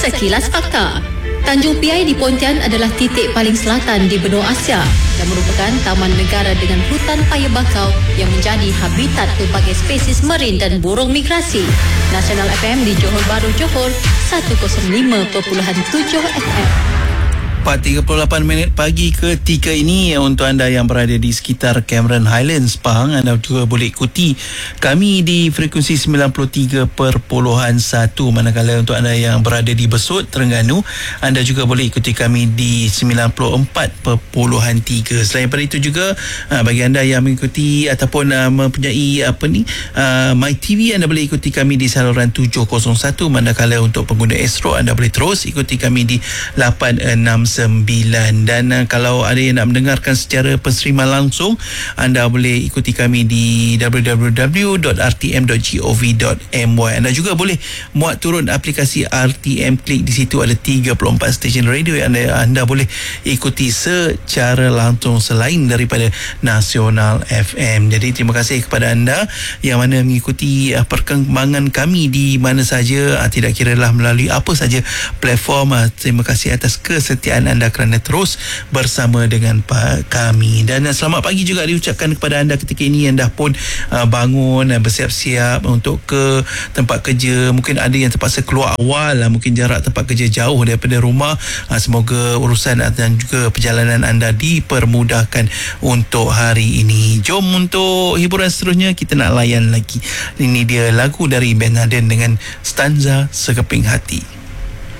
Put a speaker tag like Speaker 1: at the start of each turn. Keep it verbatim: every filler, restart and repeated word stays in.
Speaker 1: Sekilas Fakta. Tanjung Piai di Pontian adalah titik paling selatan di benua Asia dan merupakan taman negara dengan hutan paya bakau yang menjadi habitat pelbagai spesies marin dan burung migrasi. Nasional F M di Johor Bahru, Johor, seratus lima perpuluhan tujuh F M.
Speaker 2: empat tiga puluh lapan minit pagi ketika ini, untuk anda yang berada di sekitar Cameron Highlands, Pahang, anda juga boleh ikuti kami di frekuensi sembilan puluh tiga perpuluhan satu. Manakala untuk anda yang berada di Besut, Terengganu, anda juga boleh ikuti kami di sembilan puluh empat perpuluhan tiga. Selain daripada itu juga, bagi anda yang mengikuti ataupun mempunyai apa ni My T V, anda boleh ikuti kami di saluran tujuh kosong satu. Manakala untuk pengguna Astro, anda boleh terus ikuti kami di lapan enam sembilan. Dan uh, kalau ada yang nak mendengarkan secara penseriman langsung, anda boleh ikuti kami di w w w dot r t m dot gov dot m y. Anda juga boleh muat turun aplikasi R T M Click. Di situ ada tiga puluh empat stesen radio yang anda, anda boleh ikuti secara langsung selain daripada Nasional F M. Jadi terima kasih kepada anda yang mana mengikuti uh, perkembangan kami di mana saja, uh, tidak kiralah melalui apa saja platform. Uh, terima kasih atas kesetiaan anda kerana terus bersama dengan kami. Dan uh, selamat pagi juga diucapkan kepada anda ketika ini yang dah pun uh, bangun dan uh, bersiap-siap untuk ke tempat kerja. Mungkin ada yang terpaksa keluar awal, uh, mungkin jarak tempat kerja jauh daripada rumah. Uh, semoga urusan uh, dan juga perjalanan anda dipermudahkan untuk hari ini. Jom untuk hiburan seterusnya, kita nak layan lagi. Ini dia lagu dari Ben Haden dengan stanza Sekeping Hati.